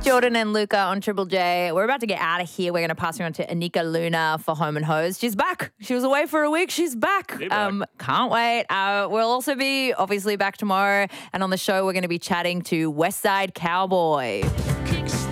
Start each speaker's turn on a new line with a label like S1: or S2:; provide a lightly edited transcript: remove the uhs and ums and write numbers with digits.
S1: Jordan and Luca on Triple J. We're about to get out of here. We're going to pass you on to Anika Luna for Home and Hose. She's back. She was away for a week. She's back. Can't wait. We'll also be obviously back tomorrow. And on the show, we're going to be chatting to West Side Cowboy.